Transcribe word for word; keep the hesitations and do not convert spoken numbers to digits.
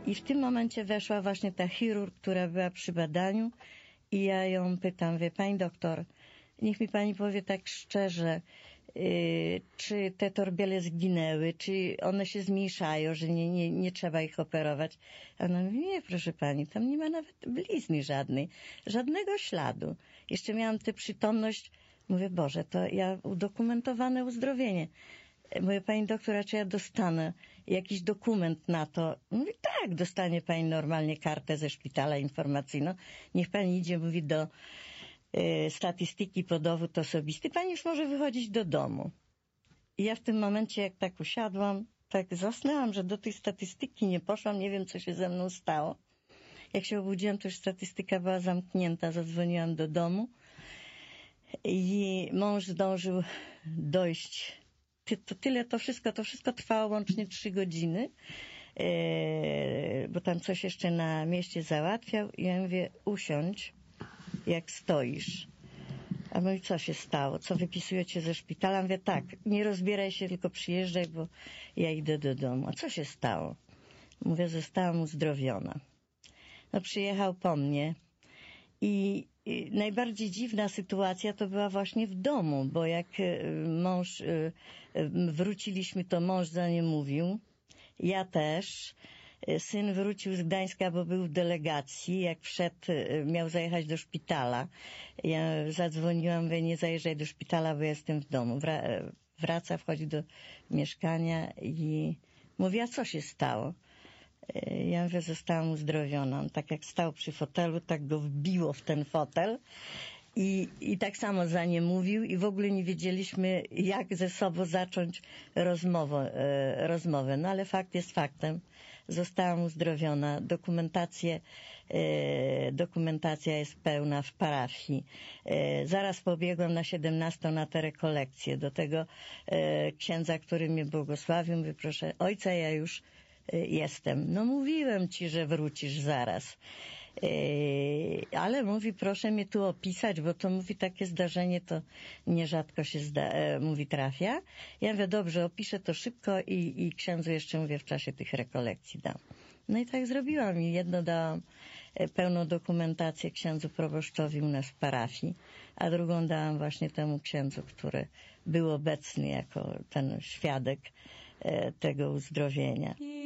I w tym momencie weszła właśnie ta chirurg, która była przy badaniu i ja ją pytam, wie pani doktor, niech mi pani powie tak szczerze, yy, czy te torbiele zginęły, czy one się zmniejszają, że nie, nie, nie trzeba ich operować. A ona mówi, nie proszę pani, tam nie ma nawet blizny żadnej, żadnego śladu. Jeszcze miałam tę przytomność, mówię, Boże, to ja udokumentowane uzdrowienie. Mówię, pani doktora, czy ja dostanę jakiś dokument na to? Mówi, tak, dostanie pani normalnie kartę ze szpitala informacyjną. Niech pani idzie, mówi, do y, statystyki po dowód osobisty. Pani już może wychodzić do domu. I ja w tym momencie, jak tak usiadłam, tak zasnęłam, że do tej statystyki nie poszłam, nie wiem, co się ze mną stało. Jak się obudziłam, to już statystyka była zamknięta, zadzwoniłam do domu i mąż zdążył dojść. To tyle, to wszystko, to wszystko trwało łącznie trzy godziny, e, bo tam coś jeszcze na mieście załatwiał i ja mówię, usiądź, jak stoisz. A mówi, co się stało? Co wypisujecie ze szpitala? Mówię, tak, nie rozbieraj się, tylko przyjeżdżaj, bo ja idę do domu. A co się stało? Mówię, zostałam uzdrowiona. No przyjechał po mnie i I najbardziej dziwna sytuacja to była właśnie w domu, bo jak mąż, wróciliśmy, to mąż za nie mówił, ja też. Syn wrócił z Gdańska, bo był w delegacji, jak wszedł, miał zajechać do szpitala. Ja zadzwoniłam, mówię, nie zajeżdżaj do szpitala, bo jestem w domu. Wraca, wchodzi do mieszkania i mówi, a co się stało? Ja mówię, zostałam uzdrowiona. On tak jak stał przy fotelu, tak go wbiło w ten fotel i, i tak samo za nie mówił i w ogóle nie wiedzieliśmy, jak ze sobą zacząć rozmowę, e, rozmowę. No ale fakt jest faktem. Zostałam uzdrowiona. Dokumentację, e, dokumentacja jest pełna w parafii. E, zaraz pobiegłam na siedemnastą na te rekolekcje do tego e, księdza, który mnie błogosławił. Mówię, proszę ojca, ja już jestem. No mówiłem ci, że wrócisz zaraz. Yy, ale mówi, proszę mnie tu opisać, bo to mówi, takie zdarzenie to nierzadko się zda, e, mówi, trafia. Ja mówię, dobrze, opiszę to szybko i, i księdzu jeszcze, mówię, w czasie tych rekolekcji dam. No i tak zrobiłam i jedno dałam pełną dokumentację księdzu proboszczowi u nas w parafii, a drugą dałam właśnie temu księdzu, który był obecny jako ten świadek e, tego uzdrowienia.